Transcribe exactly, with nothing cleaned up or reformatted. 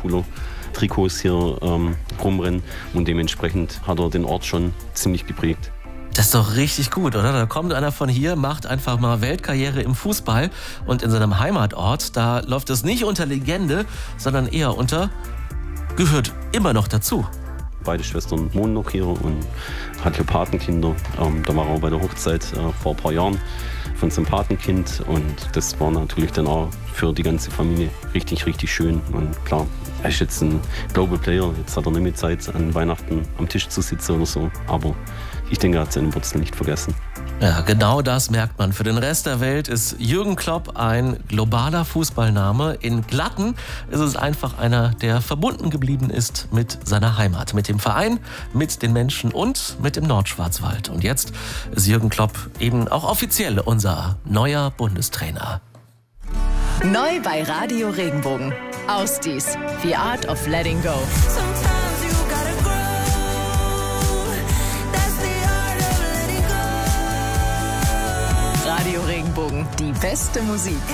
Liverpooler-Trikots hier ähm, rumrennen und dementsprechend hat er den Ort schon ziemlich geprägt. Das ist doch richtig gut, oder? Da kommt einer von hier, macht einfach mal Weltkarriere im Fußball und in seinem Heimatort, da läuft es nicht unter Legende, sondern eher unter, gehört immer noch dazu. Beide Schwestern wohnen noch hier und hat hier Patenkinder. Ähm, da war er auch bei der Hochzeit äh, vor ein paar Jahren von seinem Patenkind und das war natürlich dann auch für die ganze Familie richtig, richtig schön. Und klar, er ist jetzt ein Global Player, jetzt hat er nicht mehr Zeit, an Weihnachten am Tisch zu sitzen oder so, aber ich denke, er hat seine Wurzeln nicht vergessen. Ja, genau das merkt man. Für den Rest der Welt ist Jürgen Klopp ein globaler Fußballname. In Glatten ist es einfach einer, der verbunden geblieben ist mit seiner Heimat, mit dem Verein, mit den Menschen und mit dem Nordschwarzwald. Und jetzt ist Jürgen Klopp eben auch offiziell unser neuer Bundestrainer. Neu bei Radio Regenbogen. Ausdies, The Art of Letting Go. Radio Regenbogen, die beste Musik.